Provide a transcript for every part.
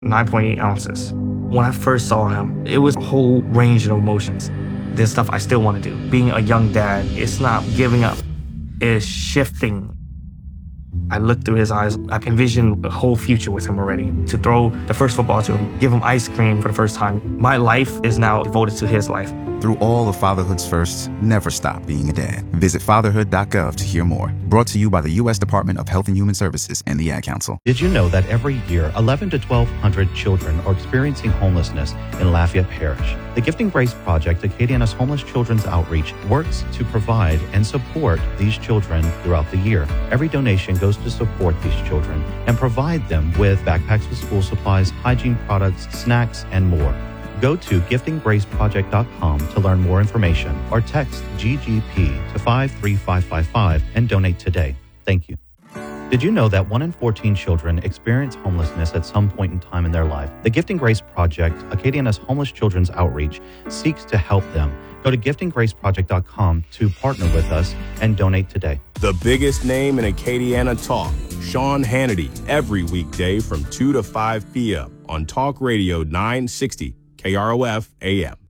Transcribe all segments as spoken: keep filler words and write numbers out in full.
nine point eight ounces. When I first saw him, it was a whole range of emotions. There's stuff I still want to do. Being a young dad, it's not giving up, it's shifting. I looked through his eyes. I envisioned a whole future with him already. To throw the first football to him, give him ice cream for the first time. My life is now devoted to his life. Through all of fatherhood's firsts, never stop being a dad. Visit fatherhood dot gov to hear more. Brought to you by the U S Department of Health and Human Services and the Ad Council. Did you know that every year, eleven to twelve hundred children are experiencing homelessness in Lafayette Parish? The Gifting Grace Project, Acadiana's Homeless Children's Outreach, works to provide and support these children throughout the year. Every donation goes to support these children and provide them with backpacks with school supplies, hygiene products, snacks, and more. Go to gifting grace project dot com to learn more information or text G G P to five three five five five and donate today. Thank you. Did you know that one in fourteen children experience homelessness at some point in time in their life? The Gifting Grace Project, Acadiana's Homeless Children's Outreach, seeks to help them. Go to gifting grace project dot com to partner with us and donate today. The biggest name in Acadiana talk, Sean Hannity, every weekday from two to five p.m. on Talk Radio nine sixty K R O F A M.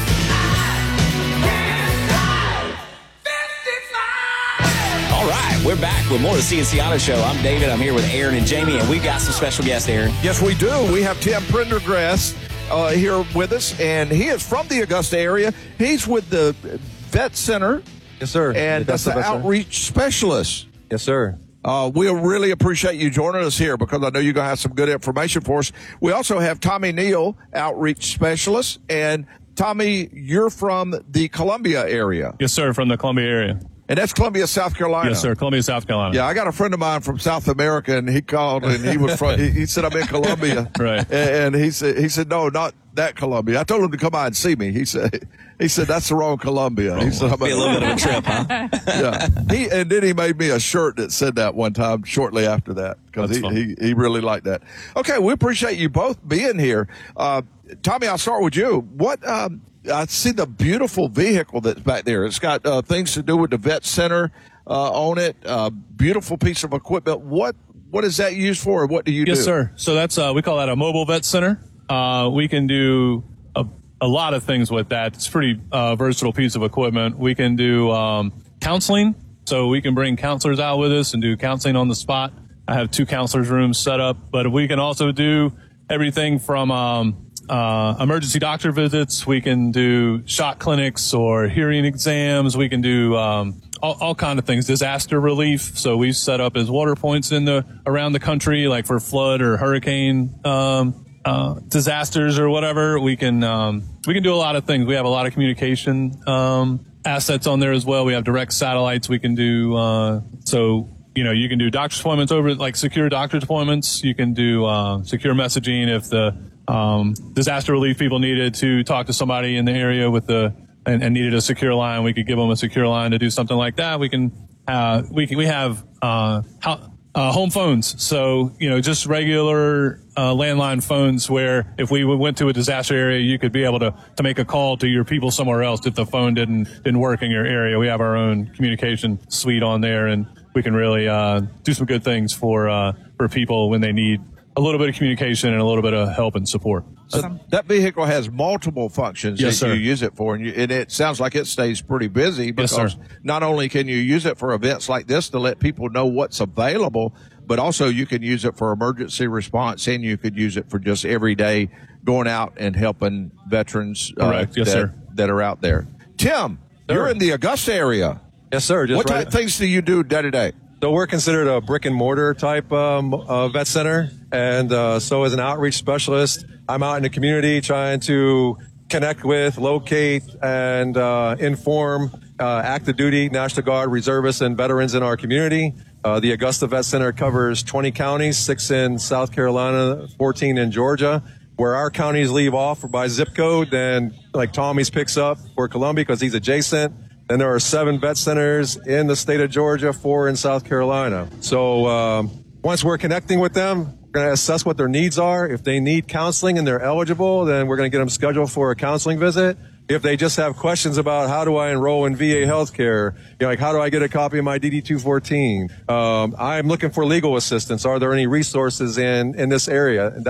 All right, we're back with more of the C N C Auto Show. I'm David. I'm here with Aaron and Jamie, and we've got some special guests, Aaron. Yes, we do. We have Tim Prendergast uh, here with us, and he is from the Augusta area. He's with the Vet Center. Yes, sir. And that's the outreach specialist. Yes, sir. Uh, we really appreciate you joining us here because I know you're going to have some good information for us. We also have Tommy Neal, outreach specialist. And Tommy, you're from the Columbia area. Yes, sir, from the Columbia area. And that's Columbia, South Carolina. Yes, sir, Columbia, South Carolina. Yeah, I got a friend of mine from South America, and he called, and he was from. he, he said, "I'm in Columbia." Right. And, and he said, "He said, no, not that Columbia." I told him to come by and see me. He said, "He said that's the wrong Columbia." Wrong he said, "I'm." Be a little bit of a trip, huh? Yeah. He and then he made me a shirt that said that one time shortly after that because he, he he really liked that. Okay, we appreciate you both being here. Uh, Tommy, I'll start with you. What? Um, I see the beautiful vehicle that's back there. It's got uh, things to do with the Vet Center uh, on it. Uh, beautiful piece of equipment. What what is that used for, or what do you yes, do? Yes, sir. So that's uh, we call that a mobile vet center. Uh, we can do a, a lot of things with that. It's a pretty uh, versatile piece of equipment. We can do um, counseling. So we can bring counselors out with us and do counseling on the spot. I have two counselors' rooms set up, but we can also do everything from um, Uh, emergency doctor visits. We can do shot clinics or hearing exams. We can do um, all, all kind of things. Disaster relief. So we set up as water points in the around the country, like for flood or hurricane um, uh, disasters or whatever. We can um, we can do a lot of things. We have a lot of communication um, assets on there as well. We have direct satellites. We can do uh, so. You know, you can do doctor's appointments over like secure doctor's appointments. You can do uh, secure messaging if the um, disaster relief people needed to talk to somebody in the area with the and, and needed a secure line. We could give them a secure line to do something like that. We can uh, we can we have uh, how, uh, home phones. So you know, just regular uh, landline phones where if we went to a disaster area, you could be able to to make a call to your people somewhere else if the phone didn't didn't work in your area. We have our own communication suite on there, and we can really uh, do some good things for uh, for people when they need a little bit of communication and a little bit of help and support. So that vehicle has multiple functions yes, that sir. you use it for, and, you, and it sounds like it stays pretty busy because yes, sir. not only can you use it for events like this to let people know what's available, but also you can use it for emergency response, and you could use it for just every day going out and helping veterans uh, Correct. Yes, that, sir. that are out there. Tim, Sir. You're in the Augusta area. Yes, sir. Just what right type of things do you do day to day? So we're considered a brick and mortar type um, uh, vet center. And uh, so as an outreach specialist, I'm out in the community trying to connect with, locate, and uh, inform uh, active duty, National Guard, reservists, and veterans in our community. Uh, the Augusta Vet Center covers twenty counties, six in South Carolina, fourteen in Georgia. Where our counties leave off by zip code, then like Tommy's picks up for Columbia because he's adjacent. Then there are seven vet centers in the state of Georgia, four in South Carolina. So um, once we're connecting with them, we're going to assess what their needs are. If they need counseling and they're eligible, then we're going to get them scheduled for a counseling visit. If they just have questions about how do I enroll in V A healthcare, you know, like how do I get a copy of my D D two fourteen? Um, I'm looking for legal assistance. Are there any resources in, in this area? And that's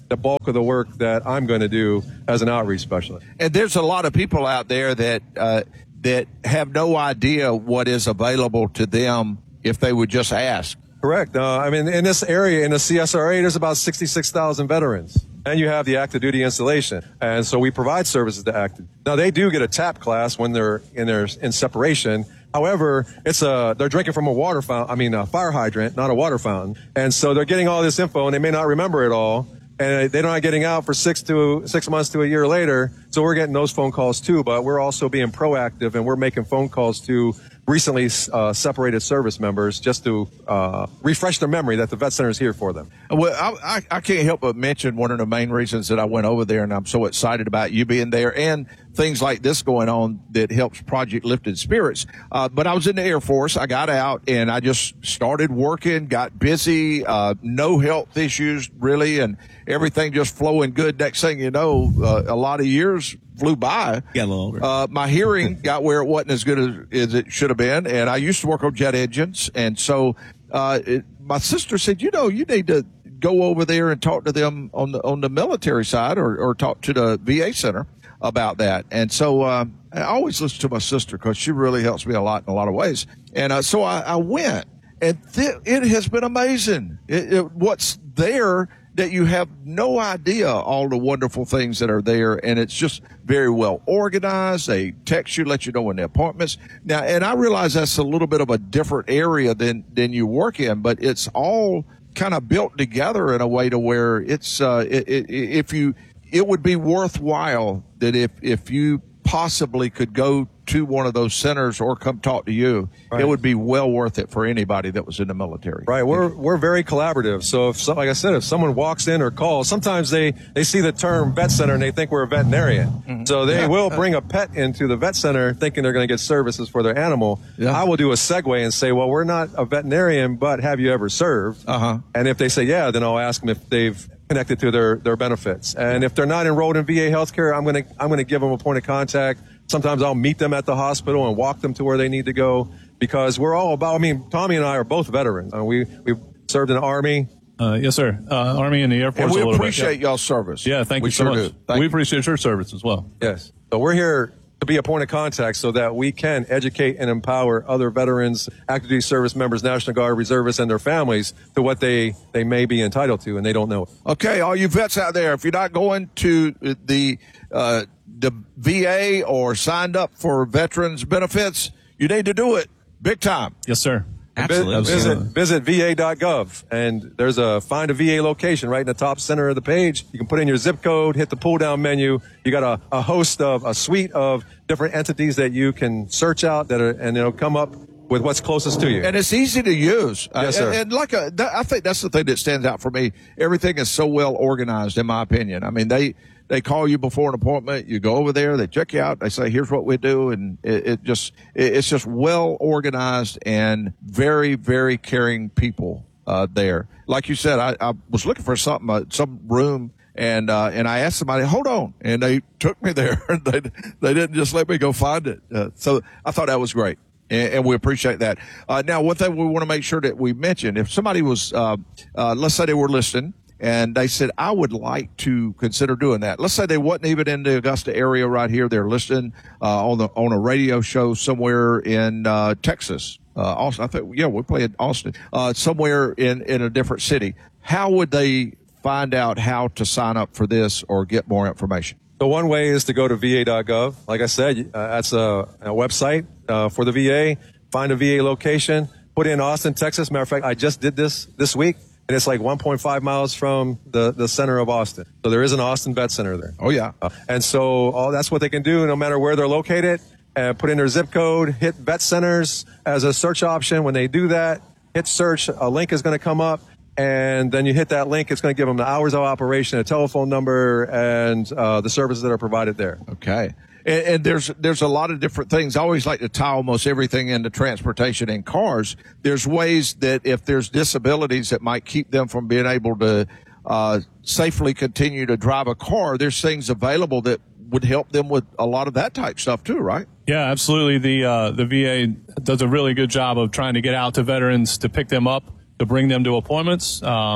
the bulk of the work that I'm going to do as an outreach specialist. And there's a lot of people out there that uh, that have no idea what is available to them if they would just ask. Correct. Uh, I mean, in this area, in the C S R A, there's about sixty-six thousand veterans. And you have the active duty installation. And so we provide services to active. Now, they do get a TAP class when they're in their in separation. However, it's a, they're drinking from a water fountain, I mean, a fire hydrant, not a water fountain. And so they're getting all this info and they may not remember it all. And they're not getting out for six to six months to a year later. So we're getting those phone calls too, but we're also being proactive and we're making phone calls to recently uh, separated service members just to uh, refresh their memory that the vet center is here for them. Well, I, I, I can't help but mention one of the main reasons that I went over there, and I'm so excited about you being there and things like this going on that helps Project Lifted Spirits. Uh, but I was in the Air Force. I got out and I just started working, got busy, uh, no health issues really, and everything just flowing good. Next thing you know, uh, a lot of years flew by. Got a little older. Uh, my hearing got where it wasn't as good as, as it should have been, and I used to work on jet engines, and so uh, it, my sister said, you know, you need to go over there and talk to them on the on the military side, or, or talk to the V A center about that. And so uh, I always listen to my sister because she really helps me a lot in a lot of ways. And uh, so I, I went, and th- it has been amazing. It, it, what's there that you have no idea all the wonderful things that are there, and it's just very well organized. They text you, let you know when the appointments. Now, and I realize that's a little bit of a different area than than you work in, but it's all kind of built together in a way to where it's uh, it, it, if you it would be worthwhile that if if you possibly could go to one of those centers or come talk to you, right. It would be well worth it for anybody that was in the military. Right. We're we're very collaborative. So if so, like I said, if someone walks in or calls, sometimes they, they see the term vet center and they think we're a veterinarian. Mm-hmm. So they yeah. will bring a pet into the vet center thinking they're going to get services for their animal. Yeah. I will do a segue and say, well, we're not a veterinarian, but have you ever served? Uh-huh. And if they say, yeah, then I'll ask them if they've connected to their, their benefits. And if they're not enrolled in V A healthcare, I'm going to I'm going to give them a point of contact. Sometimes I'll meet them at the hospital and walk them to where they need to go, because we're all about, I mean, Tommy and I are both veterans. Uh, we, we served in the Army. Uh, yes, sir. Uh, Army and the Air Force. And we a little appreciate bit. Yeah. y'all's service. Yeah, thank we you so sure much. Do. Thank we you. appreciate your service as well. Yes. So we're here to be a point of contact so that we can educate and empower other veterans, active duty service members, National Guard reservists, and their families to what they, they may be entitled to, and they don't know. Okay, all you vets out there, if you're not going to the uh, the V A or signed up for veterans benefits, you need to do it big time. Yes, sir. Absolutely. Visit, visit V A dot gov, and there's a find a V A location right in the top center of the page. You can put in your zip code, hit the pull down menu. You got a, a host of a suite of different entities that you can search out that are, and it'll come up with what's closest to you. And it's easy to use. Yes, sir. Uh, and, and like a, that, I think that's the thing that stands out for me. Everything is so well organized, in my opinion. I mean, they, They call you before an appointment. You go over there. They check you out. They say, "Here's what we do," and it, it just it, it's just well organized and very very caring people uh, there. Like you said, I, I was looking for something, uh, some room, and uh, and I asked somebody, "Hold on," and they took me there. they they didn't just let me go find it. Uh, so I thought that was great. And, and we appreciate that. Uh, now, one thing we want to make sure that we mention: if somebody was, uh, uh, let's say they were listening, and they said, I would like to consider doing that. Let's say they wasn't even in the Augusta area right here. They're listening uh, on the on a radio show somewhere in uh, Texas. Uh, Austin. I think, yeah, we play in Austin. Uh, somewhere in, in a different city. How would they find out how to sign up for this or get more information? The one way is to go to V A dot gov. Like I said, uh, that's a, a website uh, for the V A. Find a V A location. Put in Austin, Texas. Matter of fact, I just did this this week. And it's like one point five miles from the, the center of Austin. So there is an Austin Vet Center there. Oh, yeah. Uh, and so all that's what they can do no matter where they're located. Uh, put in their zip code, hit Vet Centers as a search option. When they do that, hit search. A link is going to come up. And then you hit that link. It's going to give them the hours of operation, a telephone number, and uh, the services that are provided there. Okay. And, and there's there's a lot of different things. I always like to tie almost everything into transportation and cars. There's ways that if there's disabilities that might keep them from being able to uh, safely continue to drive a car, there's things available that would help them with a lot of that type stuff too, right? Yeah, absolutely. The uh, the V A does a really good job of trying to get out to veterans to pick them up, to bring them to appointments. Um,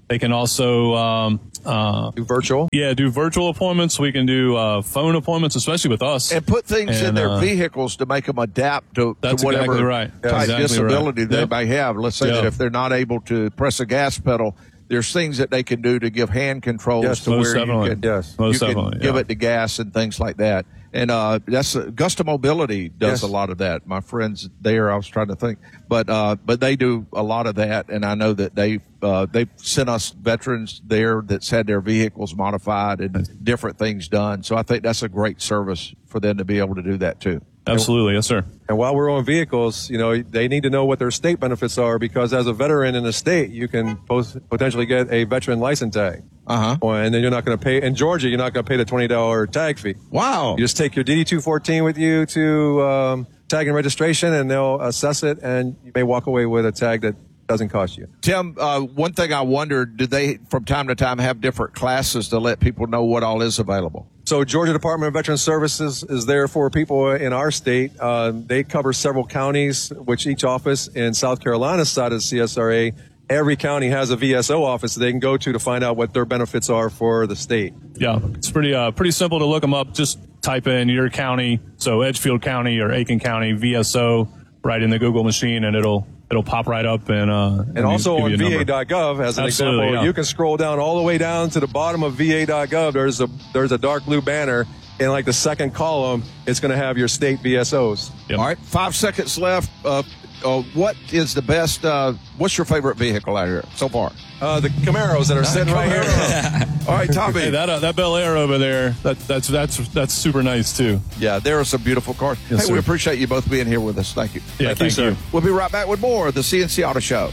They can also um, uh, do virtual. Yeah, do virtual appointments. We can do uh, phone appointments, especially with us. And put things and, in their uh, vehicles to make them adapt to, that's to whatever exactly right. type exactly disability right. they yep. may have. Let's say yep. that if they're not able to press a gas pedal, there's things that they can do to give hand controls yes, to most where definitely. you can, yes, you most can definitely, give yeah. it to gas and things like that. And uh, that's uh, Gusta Mobility does Yes. a lot of that. My friends there, I was trying to think, but uh, but they do a lot of that, and I know that they uh, they've sent us veterans there that's had their vehicles modified and different things done. So I think that's a great service for them to be able to do that too. Absolutely, yes, sir. And while we're on vehicles, you know, they need to know what their state benefits are, because as a veteran in a state, you can post, potentially get a veteran license tag. Uh huh. And then you're not going to pay, in Georgia, you're not going to pay the twenty dollars tag fee. Wow. You just take your D D two fourteen with you to um, tag and registration, and they'll assess it, and you may walk away with a tag that doesn't cost you. Tim, uh, one thing I wondered, do they from time to time have different classes to let people know what all is available? So Georgia Department of Veteran Services is there for people in our state. Uh, they cover several counties, which each office in South Carolina's side of the C S R A, every county has a V S O office that they can go to to find out what their benefits are for the state. Yeah, it's pretty uh, pretty simple to look them up. Just type in your county, so Edgefield County or Aiken County V S O, right in the Google machine, and it'll it'll pop right up. And uh, and also give on you a V A number. dot gov, as an Absolutely, example, yeah. you can scroll down all the way down to the bottom of V A dot gov. There's a there's a dark blue banner. In like the second column, it's going to have your state V S Os. Yep. All right, five seconds left. Uh, uh, what is the best? Uh, what's your favorite vehicle out here so far? Uh, the Camaros that are sitting right here. All right, Tommy. Hey, that uh, that Bel Air over there, that, that's that's that's super nice too. Yeah, there are some beautiful cars. Yes, hey, sir. we appreciate you both being here with us. Thank you. Yeah, thank, you. We'll be right back with more of the C N C Auto Show.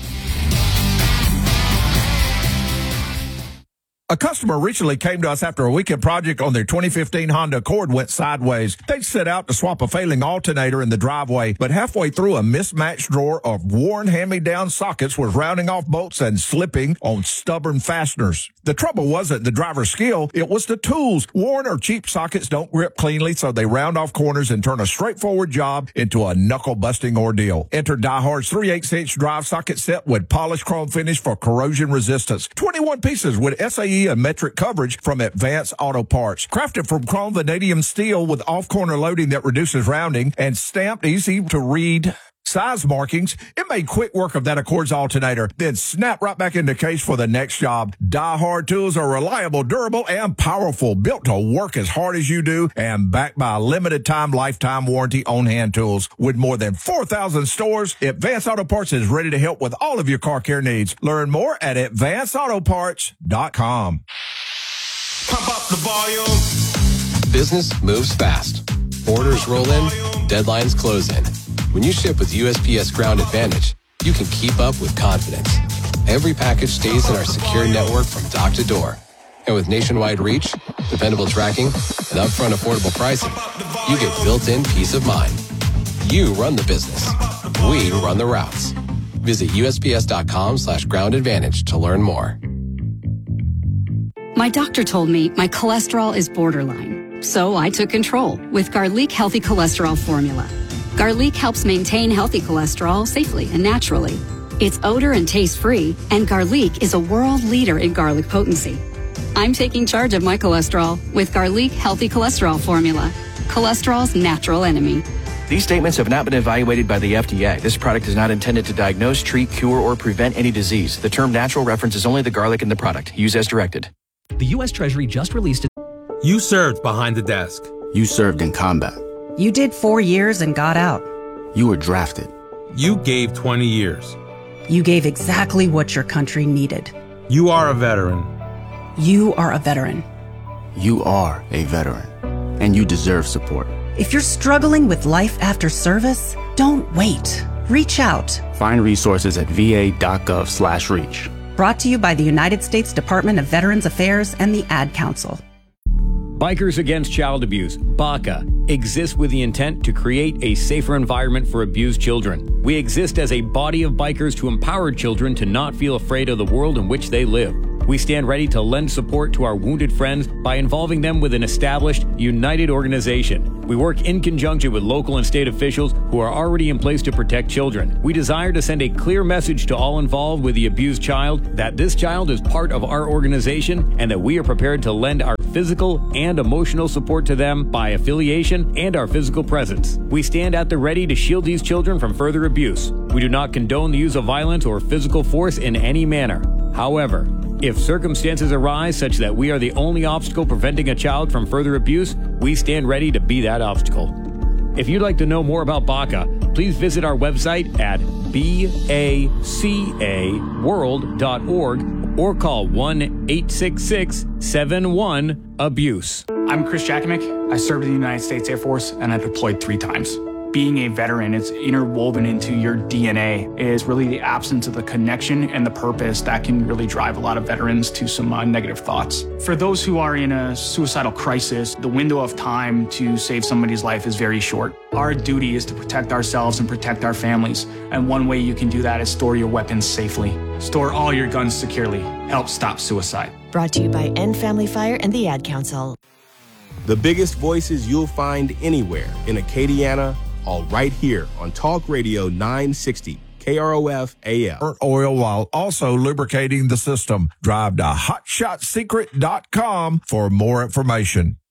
A customer recently came to us after a weekend project on their twenty fifteen Honda Accord went sideways. They set out to swap a failing alternator in the driveway, but halfway through, a mismatched drawer of worn hand-me-down sockets was rounding off bolts and slipping on stubborn fasteners. The trouble wasn't the driver's skill, it was the tools. Worn or cheap sockets don't grip cleanly, so they round off corners and turn a straightforward job into a knuckle-busting ordeal. Enter DieHard's three eighths inch drive socket set with polished chrome finish for corrosion resistance. twenty-one pieces with S A E and metric coverage from Advanced Auto Parts. Crafted from chrome vanadium steel with off-corner loading that reduces rounding and stamped easy to read size markings, it made quick work of that Accord's alternator, then snap right back into case for the next job. DieHard tools are reliable, durable, and powerful, built to work as hard as you do, and backed by a limited time lifetime warranty on hand tools. With more than four thousand stores, Advanced Auto Parts is ready to help with all of your car care needs. Learn more at advanced auto parts dot com. Pump up the volume. Business moves fast. Orders roll in, deadlines close in. When you ship with U S P S Ground Advantage, you can keep up with confidence. Every package stays in our secure network from dock to door. And with nationwide reach, dependable tracking, and upfront affordable pricing, you get built-in peace of mind. You run the business. We run the routes. Visit U S P S dot com slash ground advantage to learn more. My doctor told me my cholesterol is borderline, so I took control with Garlic Healthy Cholesterol Formula. Garlic helps maintain healthy cholesterol safely and naturally. It's odor and taste-free, and Garlic is a world leader in garlic potency. I'm taking charge of my cholesterol with Garlic Healthy Cholesterol Formula, cholesterol's natural enemy. These statements have not been evaluated by the F D A. This product is not intended to diagnose, treat, cure, or prevent any disease. The term natural references only the garlic in the product. Use as directed. The U S Treasury just released it. You served behind the desk. You served in combat. You did four years and got out. You were drafted. You gave twenty years. You gave exactly what your country needed. You are a veteran. You are a veteran. You are a veteran. And you deserve support. If you're struggling with life after service, don't wait. Reach out. Find resources at V A dot gov slash reach. Brought to you by the United States Department of Veterans Affairs and the Ad Council. Bikers Against Child Abuse, B A C A, exists with the intent to create a safer environment for abused children. We exist as a body of bikers to empower children to not feel afraid of the world in which they live. We stand ready to lend support to our wounded friends by involving them with an established, united organization. We work in conjunction with local and state officials who are already in place to protect children. We desire to send a clear message to all involved with the abused child that this child is part of our organization and that we are prepared to lend our physical and emotional support to them by affiliation and our physical presence. We stand at the ready to shield these children from further abuse. We do not condone the use of violence or physical force in any manner. However, if circumstances arise such that we are the only obstacle preventing a child from further abuse, we stand ready to be that obstacle. If you'd like to know more about B A C A, please visit our website at B A C A world dot org or call one eight six six, seven one, abuse. I'm Chris Jakimick. I served in the United States Air Force and I deployed three times. Being a veteran, it's interwoven into your D N A. It is really the absence of the connection and the purpose that can really drive a lot of veterans to some uh, negative thoughts. For those who are in a suicidal crisis, the window of time to save somebody's life is very short. Our duty is to protect ourselves and protect our families. And one way you can do that is store your weapons safely. Store all your guns securely. Help stop suicide. Brought to you by End Family Fire and the Ad Council. The biggest voices you'll find anywhere in Acadiana, all right here on Talk Radio nine sixty, K R O F A L. Oil while also lubricating the system. Drive to hot shot secret dot com for more information.